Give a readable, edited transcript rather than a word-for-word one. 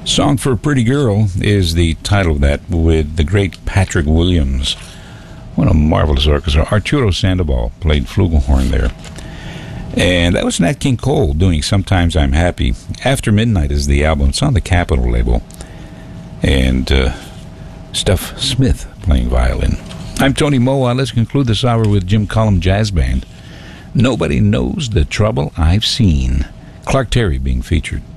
Song for a Pretty Girl is the title of that, with the great Patrick Williams. What a marvelous orchestra. Arturo Sandoval played flugelhorn there. And that was Nat King Cole doing Sometimes I'm Happy. After Midnight is the album. It's on the Capitol label. And Stuff Smith playing violin. I'm Tony Moa. Let's conclude this hour with Jim Cullum Jazz Band. Nobody Knows the Trouble I've Seen. Clark Terry being featured.